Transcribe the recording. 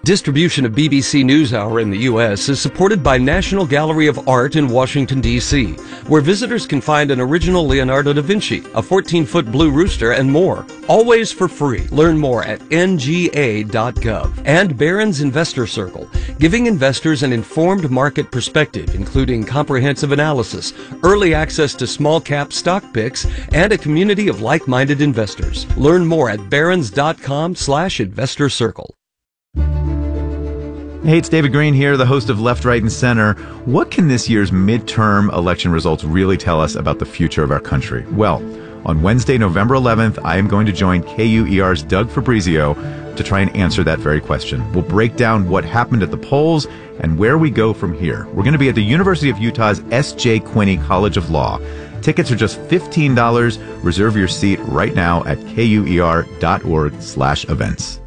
Distribution of BBC NewsHour in the U.S. is supported by National Gallery of Art in Washington, D.C., where visitors can find an original Leonardo da Vinci, a 14-foot blue rooster, and more. Always for free. Learn more at nga.gov. And Barron's Investor Circle, giving investors an informed market perspective, including comprehensive analysis, early access to small-cap stock picks, and a community of like-minded investors. Learn more at barrons.com/investor circle. Hey, it's David Green here, the host of Left, Right, and Center. What can this year's midterm election results really tell us about the future of our country? Well, on Wednesday, November 11th, I am going to join KUER's Doug Fabrizio to try and answer that very question. We'll break down what happened at the polls and where we go from here. We're going to be at the University of Utah's S.J. Quinney College of Law. Tickets are just $15. Reserve your seat right now at kuer.org/events.